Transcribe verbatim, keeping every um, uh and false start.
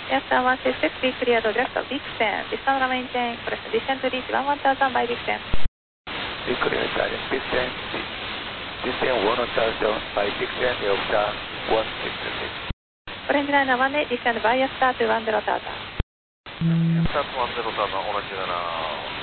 Yes, one one six six, be cleared to direct big ten. Descend runway ten, press descend to reach one one thousand by big ten. Be cleared, Charlie, big ten, descend one thousand by big ten, Delta one six six. Orange line one eight, descend via start to one zero thousand. Start one zero thousand, orange line